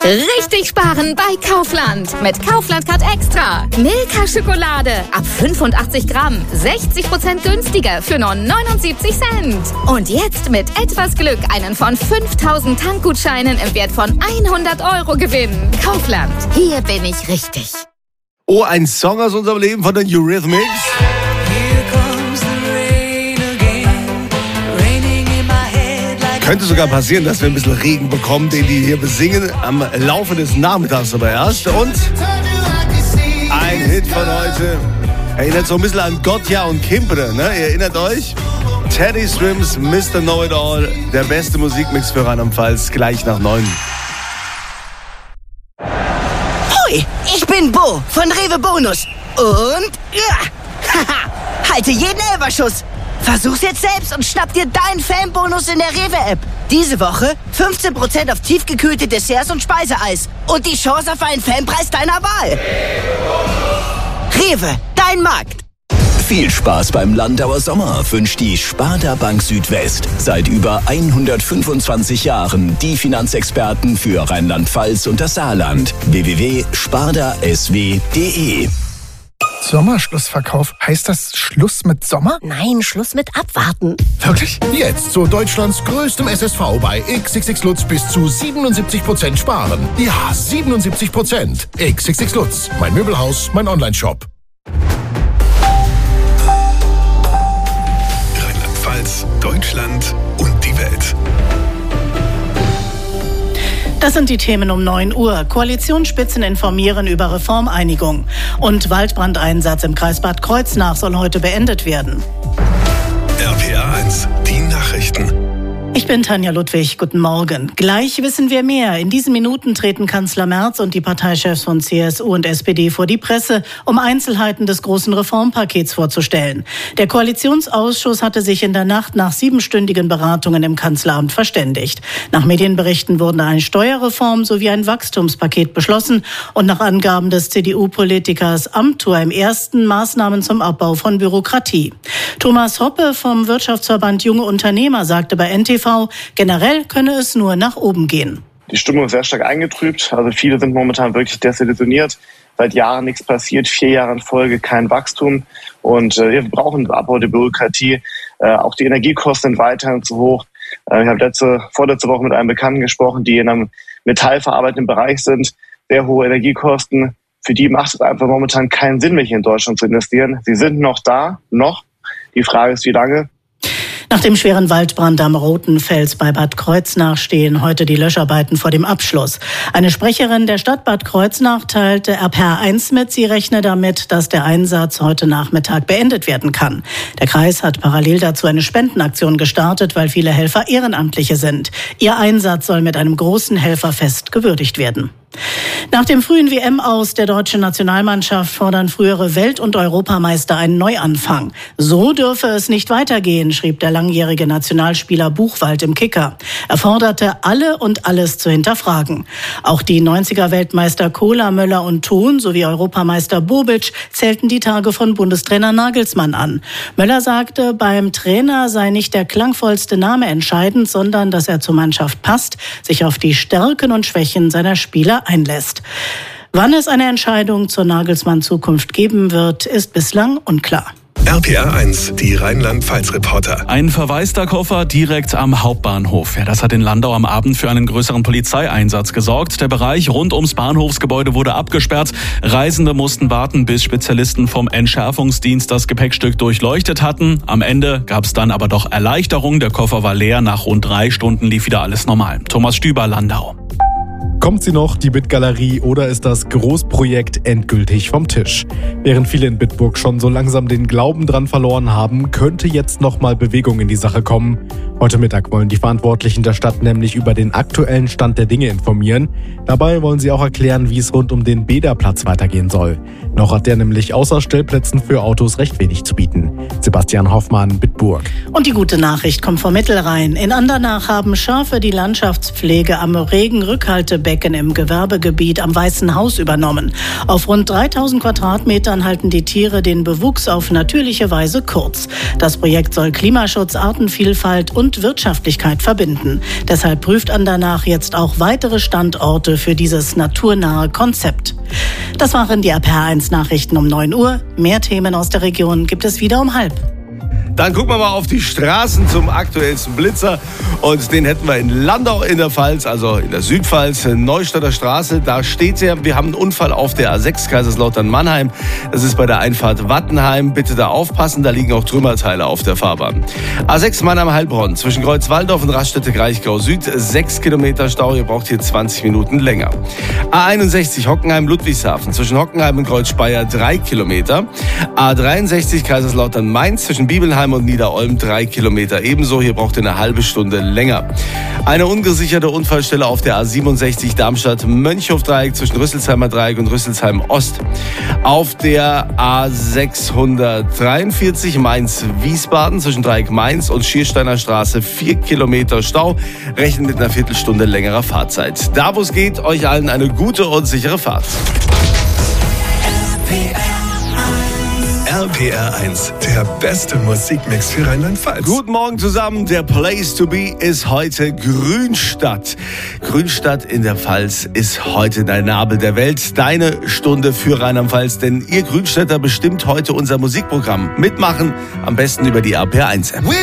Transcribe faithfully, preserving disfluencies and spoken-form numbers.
Richtig sparen bei Kaufland. Mit Kaufland Card Extra. Milka Schokolade ab fünfundachtzig Gramm. sechzig Prozent günstiger für nur neunundsiebzig Cent. Und jetzt mit etwas Glück einen von fünftausend Tankgutscheinen im Wert von hundert Euro gewinnen. Kaufland. Hier bin ich richtig. Oh, ein Song aus unserem Leben von den Eurythmics. Könnte sogar passieren, dass wir ein bisschen Regen bekommen, den die hier besingen, am Laufe des Nachmittags aber erst. Und ein Hit von heute. Erinnert so ein bisschen an Gotja und Kimpere, ne? Ihr erinnert euch? Teddy Swims, Mister Know-It-All, der beste Musikmix für Rheinland-Pfalz, gleich nach neun. Hoi, ich bin Bo von Rewe Bonus. Und ja, haha, halte jeden Elferschuss. Versuch's jetzt selbst und schnapp dir deinen Fanbonus in der Rewe-App. Diese Woche fünfzehn Prozent auf tiefgekühlte Desserts und Speiseeis. Und die Chance auf einen Fanpreis deiner Wahl. Rewe, dein Markt. Viel Spaß beim Landauer Sommer wünscht die Sparda Bank Südwest. Seit über hundertfünfundzwanzig Jahren die Finanzexperten für Rheinland-Pfalz und das Saarland. w w w punkt sparda s w punkt d e Sommerschlussverkauf. Heißt das Schluss mit Sommer? Nein, Schluss mit Abwarten. Wirklich? Jetzt zu Deutschlands größtem S S V bei X X X Lutz bis zu siebenundsiebzig Prozent sparen. Ja, siebenundsiebzig Prozent. X X X Lutz, mein Möbelhaus, mein Onlineshop. Rheinland-Pfalz, Deutschland und die Welt. Das sind die Themen um neun Uhr. Koalitionsspitzen informieren über Reformeinigung. Und Waldbrandeinsatz im Kreis Bad Kreuznach soll heute beendet werden. R P R eins, die Nachrichten. Ich bin Tanja Ludwig. Guten Morgen. Gleich wissen wir mehr. In diesen Minuten treten Kanzler Merz und die Parteichefs von C S U und S P D vor die Presse, um Einzelheiten des großen Reformpakets vorzustellen. Der Koalitionsausschuss hatte sich in der Nacht nach siebenstündigen Beratungen im Kanzleramt verständigt. Nach Medienberichten wurden eine Steuerreform sowie ein Wachstumspaket beschlossen und nach Angaben des C D U-Politikers Amthor im ersten Maßnahmen zum Abbau von Bürokratie. Thomas Hoppe vom Wirtschaftsverband Junge Unternehmer sagte bei N T V, generell könne es nur nach oben gehen. Die Stimmung ist sehr stark eingetrübt. Also viele sind momentan wirklich desillusioniert. Seit Jahren nichts passiert, vier Jahre in Folge kein Wachstum. Und äh, wir brauchen Abbau der Bürokratie. Äh, auch die Energiekosten sind weiterhin zu hoch. Äh, ich habe letzte, vorletzte Woche mit einem Bekannten gesprochen, die in einem metallverarbeitenden Bereich sind. Sehr hohe Energiekosten. Für die macht es einfach momentan keinen Sinn mehr, hier in Deutschland zu investieren. Sie sind noch da, noch. Die Frage ist, wie lange. Nach dem schweren Waldbrand am Roten Fels bei Bad Kreuznach stehen heute die Löscharbeiten vor dem Abschluss. Eine Sprecherin der Stadt Bad Kreuznach teilte R P R eins mit, sie rechne damit, dass der Einsatz heute Nachmittag beendet werden kann. Der Kreis hat parallel dazu eine Spendenaktion gestartet, weil viele Helfer Ehrenamtliche sind. Ihr Einsatz soll mit einem großen Helferfest gewürdigt werden. Nach dem frühen W M-Aus der deutschen Nationalmannschaft fordern frühere Welt- und Europameister einen Neuanfang. So dürfe es nicht weitergehen, schrieb der langjährige Nationalspieler Buchwald im Kicker. Er forderte, alle und alles zu hinterfragen. Auch die neunziger-Weltmeister Kohler, Möller und Thon sowie Europameister Bobic zählten die Tage von Bundestrainer Nagelsmann an. Möller sagte, beim Trainer sei nicht der klangvollste Name entscheidend, sondern dass er zur Mannschaft passt, sich auf die Stärken und Schwächen seiner Spieler einlässt. Wann es eine Entscheidung zur Nagelsmann-Zukunft geben wird, ist bislang unklar. R P R eins, die Rheinland-Pfalz-Reporter. Ein verwaister Koffer direkt am Hauptbahnhof. Ja, das hat in Landau am Abend für einen größeren Polizeieinsatz gesorgt. Der Bereich rund ums Bahnhofsgebäude wurde abgesperrt. Reisende mussten warten, bis Spezialisten vom Entschärfungsdienst das Gepäckstück durchleuchtet hatten. Am Ende gab es dann aber doch Erleichterung. Der Koffer war leer. Nach rund drei Stunden lief wieder alles normal. Thomas Stüber, Landau. Kommt sie noch, die Bitgalerie, oder ist das Großprojekt endgültig vom Tisch? Während viele in Bitburg schon so langsam den Glauben dran verloren haben, könnte jetzt noch mal Bewegung in die Sache kommen. Heute Mittag wollen die Verantwortlichen der Stadt nämlich über den aktuellen Stand der Dinge informieren. Dabei wollen sie auch erklären, wie es rund um den Bäderplatz weitergehen soll. Noch hat der nämlich außer Stellplätzen für Autos recht wenig zu bieten. Sebastian Hoffmann, Bitburg. Und die gute Nachricht kommt vom Mittelrhein. In Andernach haben Schafe die Landschaftspflege am Regenrückhaltebecken Flächendecken im Gewerbegebiet am Weißen Haus übernommen. Auf rund dreitausend Quadratmetern halten die Tiere den Bewuchs auf natürliche Weise kurz. Das Projekt soll Klimaschutz, Artenvielfalt und Wirtschaftlichkeit verbinden. Deshalb prüft Andernach jetzt auch weitere Standorte für dieses naturnahe Konzept. Das waren die R P R eins Nachrichten um neun Uhr. Mehr Themen aus der Region gibt es wieder um halb. Dann gucken wir mal auf die Straßen zum aktuellsten Blitzer. Und den hätten wir in Landau in der Pfalz, also in der Südpfalz, Neustadter Straße. Da steht er. Wir haben einen Unfall auf der A sechs Kaiserslautern-Mannheim. Das ist bei der Einfahrt Wattenheim. Bitte da aufpassen, da liegen auch Trümmerteile auf der Fahrbahn. A sechs Mannheim-Heilbronn zwischen Kreuzwaldorf und Raststätte-Kraichgau Süd. Sechs Kilometer Stau, ihr braucht hier zwanzig Minuten länger. A einundsechzig Hockenheim-Ludwigshafen zwischen Hockenheim und Kreuzspeyer drei Kilometer. A dreiundsechzig Kaiserslautern-Mainz zwischen Bibelheim und Niederolm drei Kilometer ebenso. Hier braucht ihr eine halbe Stunde länger. Eine ungesicherte Unfallstelle auf der A siebenundsechzig Darmstadt-Mönchhof-Dreieck zwischen Rüsselsheimer Dreieck und Rüsselsheim Ost. Auf der A sechshundertdreiundvierzig Mainz-Wiesbaden zwischen Dreieck Mainz und Schiersteiner Straße vier Kilometer Stau. Rechnen mit einer Viertelstunde längerer Fahrzeit. Da, wo es geht, euch allen eine gute und sichere Fahrt. R P R eins, der beste Musikmix für Rheinland-Pfalz. Guten Morgen zusammen. Der Place to be ist heute Grünstadt. Grünstadt in der Pfalz ist heute dein Nabel der Welt. Deine Stunde für Rheinland-Pfalz. Denn ihr Grünstädter bestimmt heute unser Musikprogramm. Mitmachen am besten über die R P R eins App.